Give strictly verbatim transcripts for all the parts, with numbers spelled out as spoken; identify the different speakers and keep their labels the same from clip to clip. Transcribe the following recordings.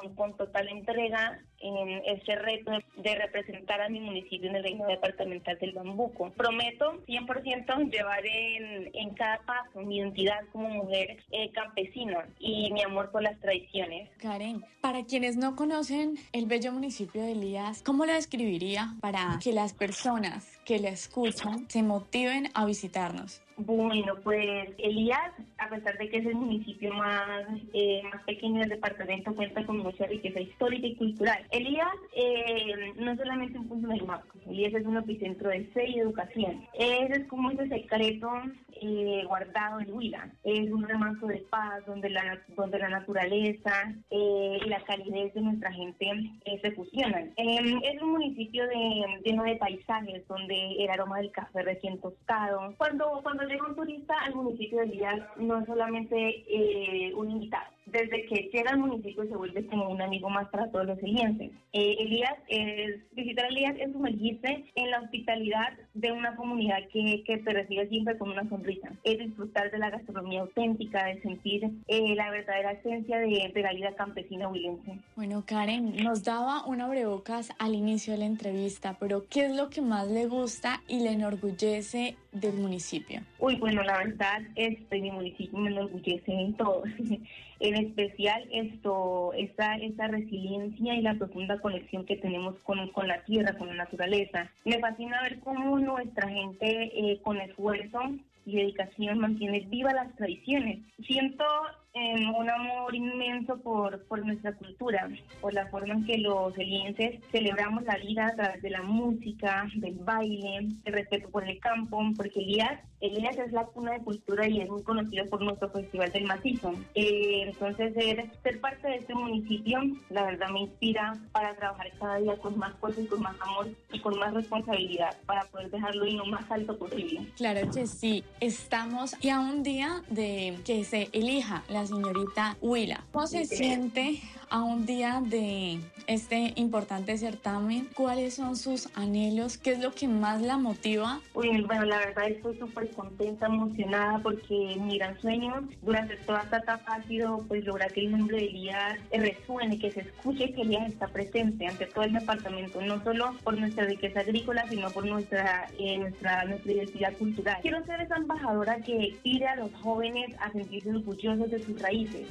Speaker 1: con, con total entrega en este reto de representar a mi municipio en el Reino Departamental del Bambuco. Prometo cien por ciento llevar en, en cada paso mi identidad como mujer eh, campesina y mi amor por las tradiciones.
Speaker 2: Karen, para quienes no conocen el bello municipio de Elías, ¿cómo lo describiría para que las personas que la escuchan se motiven a visitarnos?
Speaker 1: Bueno, pues Elías, a pesar de que es el municipio más, eh, más pequeño del departamento, cuenta con mucha riqueza histórica y cultural. Elías eh, no es solamente un punto del mapa, Elías es un epicentro de fe y educación. Ese es como ese secreto eh, guardado en Huila. Es un remanso de paz donde la, donde la naturaleza eh, y la calidez de nuestra gente eh, se fusionan. Eh, es un municipio de, lleno de paisajes donde el aroma del café recién tostado. Cuando, cuando llega un turista al municipio de Elías, no es solamente eh, un invitado. Desde que llega al municipio se vuelve como un amigo más para todos los elienses. Eh, Elías, es, visitar Elías es sumergirse en la hospitalidad de una comunidad que, que te recibe siempre con una sonrisa. Es disfrutar de la gastronomía auténtica, de sentir eh, la verdadera esencia de, de la vida campesina huilense.
Speaker 2: Bueno, Karen, nos daba un abrebocas al inicio de la entrevista, pero ¿qué es lo que más le gusta y le enorgullece del municipio?
Speaker 1: Uy, bueno, la verdad, este, mi municipio me enorgullece en todo. En especial esto, esta, esta resiliencia y la profunda conexión que tenemos con, con la tierra, con la naturaleza. Me fascina ver cómo nuestra gente eh, con esfuerzo y dedicación mantiene vivas las tradiciones. Siento eh, un amor inmenso por, por nuestra cultura, por la forma en que los elienses celebramos la vida a través de la música, del baile, el respeto por el campo, porque Elías, Elías es la cuna de cultura y es muy conocido por nuestro Festival del Macizo. Eh, entonces, ser, ser parte de este municipio, la verdad me inspira para trabajar cada día con más fuerza y con más amor y con más responsabilidad para poder dejarlo en lo más alto posible.
Speaker 2: Claro que sí. Estamos ya a un día de que se elija la señorita Huila. ¿Cómo se
Speaker 1: Sí.
Speaker 2: siente a un día de este importante certamen? ¿Cuáles son sus anhelos? ¿Qué es lo que más la motiva?
Speaker 1: Uy, bueno, la verdad estoy súper contenta, emocionada, porque mi gran sueño durante toda esta etapa ha sido pues lograr que el nombre de Elías resuene, que se escuche que Elías está presente ante todo el departamento, no solo por nuestra riqueza agrícola, sino por nuestra, eh, nuestra, nuestra identidad cultural. Quiero ser esa embajadora que pide a los jóvenes a sentirse orgullosos de sus raíces.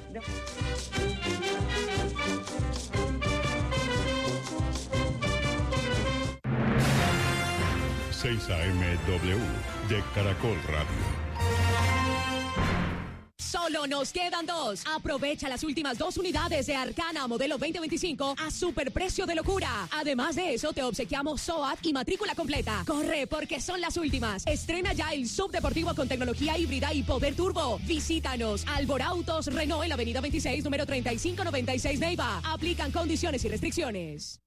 Speaker 3: seis A M W de Caracol Radio.
Speaker 4: Solo nos quedan dos. Aprovecha las últimas dos unidades de Arcana modelo veinte veinticinco a superprecio de locura. Además de eso, te obsequiamos SOAT y matrícula completa. Corre, porque son las últimas. Estrena ya el subdeportivo con tecnología híbrida y poder turbo. Visítanos. Alborautos Renault en la avenida veintiséis, número treinta y cinco noventa y seis Neiva. Aplican condiciones y restricciones.